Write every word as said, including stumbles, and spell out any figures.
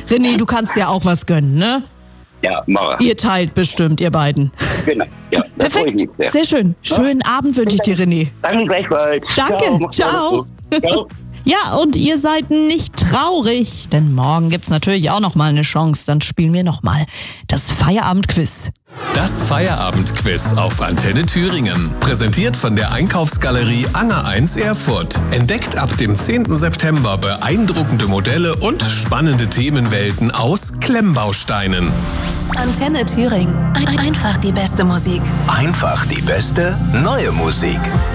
René, du kannst ja auch was gönnen, ne? Ja, mache. Ihr teilt bestimmt, ihr beiden. Genau, ja. Da freue ich mich Perfekt, sehr schön. Schönen Abend wünsche ich dir, René. Danke gleichfalls. Danke, ciao. Ciao. Ja, und ihr seid nicht traurig, denn morgen gibt's natürlich auch noch mal eine Chance. Dann spielen wir noch mal das Feierabendquiz. Das Feierabendquiz auf Antenne Thüringen. Präsentiert von der Einkaufsgalerie Anger eins Erfurt. Entdeckt ab dem zehnten September beeindruckende Modelle und spannende Themenwelten aus Klemmbausteinen. Antenne Thüringen. Ein- Einfach die beste Musik. Einfach die beste neue Musik.